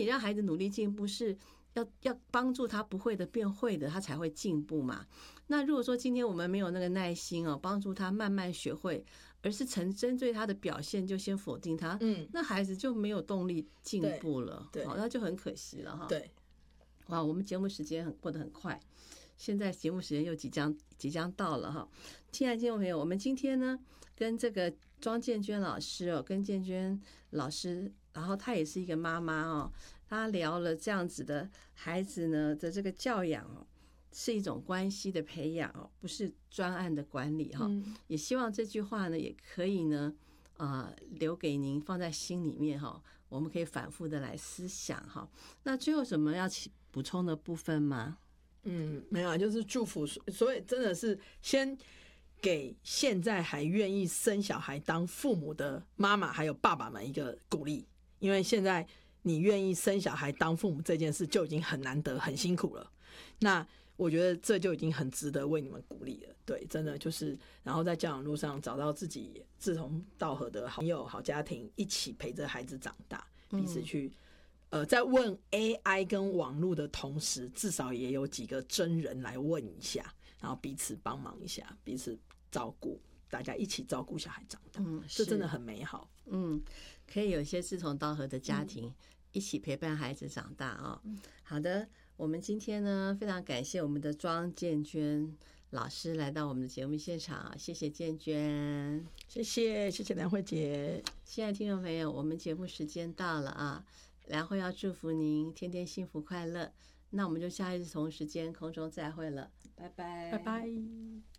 让孩子努力进步是要帮助他不会的变会的，他才会进步嘛。那如果说今天我们没有那个耐心哦，帮助他慢慢学会，而是针对他的表现就先否定他，那孩子就没有动力进步了， 对， 那就很可惜了哈。 对， 哇，我们节目时间过得很快，现在节目时间又即将到了哈。亲爱的听众朋友，我们今天呢跟这个庄建娟老师哦，跟建娟老师，然后她也是一个妈妈哦，她聊了这样子的孩子呢的这个教养哦，是一种关系的培养哦，不是专案的管理哈。也希望这句话呢也可以呢留给您放在心里面哈，我们可以反复的来思想哈。那最后什么要补充的部分吗？ 没有，就是祝福，所以真的是先给现在还愿意生小孩当父母的妈妈还有爸爸们一个鼓励，因为现在你愿意生小孩当父母这件事就已经很难得很辛苦了，那我觉得这就已经很值得为你们鼓励了。对，真的就是，然后在教养路上找到自己志同道合的好朋友好家庭，一起陪着孩子长大，彼此去在问 AI 跟网络的同时，至少也有几个真人来问一下，然后彼此帮忙一下，彼此照顾，大家一起照顾小孩长大，这真的很美好。 可以有一些志同道合的家庭，一起陪伴孩子长大哦。好的，我们今天呢非常感谢我们的庄建娟老师来到我们的节目现场，谢谢建娟， 谢谢梁慧姐。 亲爱的听众朋友，我们节目时间到了啊，梁慧要祝福您天天幸福快乐。那我们就下一次同时间空中再会了，拜拜， 拜拜。